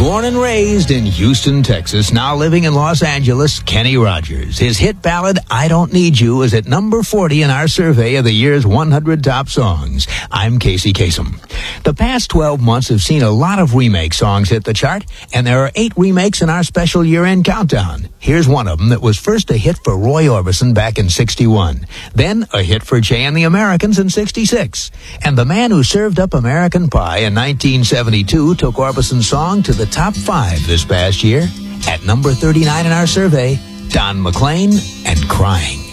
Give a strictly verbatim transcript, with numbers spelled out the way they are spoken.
Born and raised in Houston, Texas, now living in Los Angeles, Kenny Rogers. His hit ballad, I Don't Need You, is at number forty in our survey of the year's one hundred top songs. I'm Casey Kasem. The past twelve months have seen a lot of remake songs hit the chart, and there are eight remakes in our special year-end countdown. Here's one of them that was first a hit for Roy Orbison back in sixty-one, then a hit for Jay and the Americans in sixty-six. And the man who served up American Pie in nineteen seventy-two took Orbison's song to the top five this past year. At number thirty-nine in our survey, Don McLean and Crying.